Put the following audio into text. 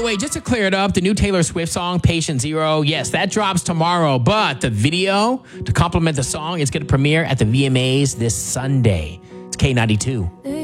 way, just to clear it up, the new Taylor Swift song, Patient Zero, yes, that drops tomorrow. But the video to complement the song is going to premiere at the VMAs this Sunday. It's K92.